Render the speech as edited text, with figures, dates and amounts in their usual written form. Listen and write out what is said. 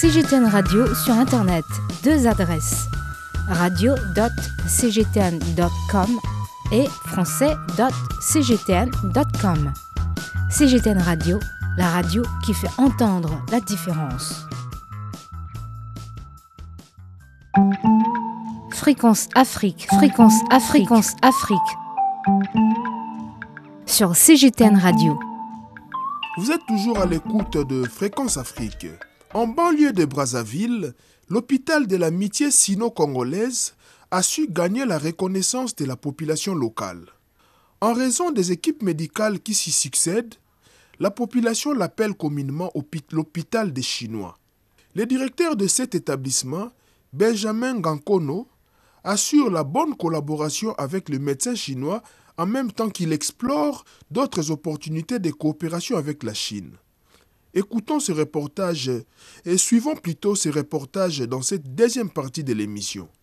CGTN Radio sur Internet. 2 adresses. radio.cgtn.com et français.cgtn.com. CGTN Radio, la radio qui fait entendre la différence. Fréquence Afrique, fréquence Afrique, fréquence Afrique. Sur CGTN Radio. Vous êtes toujours à l'écoute de Fréquence Afrique. En banlieue de Brazzaville, l'hôpital de l'amitié sino-congolaise a su gagner la reconnaissance de la population locale. En raison des équipes médicales qui s'y succèdent, la population l'appelle communément l'hôpital des Chinois. Le directeur de cet établissement, Benjamin Gankono, assure la bonne collaboration avec le médecin chinois en même temps qu'il explore d'autres opportunités de coopération avec la Chine. Écoutons ce reportage et suivons plutôt ce reportage dans cette deuxième partie de l'émission.